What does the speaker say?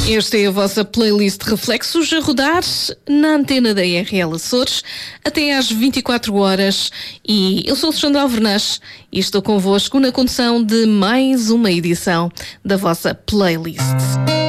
Esta é a vossa playlist de reflexos a rodar na antena da RL Açores até às 24 horas. E eu sou Alexandra Alvernaz e estou convosco na condução de mais uma edição da vossa playlist.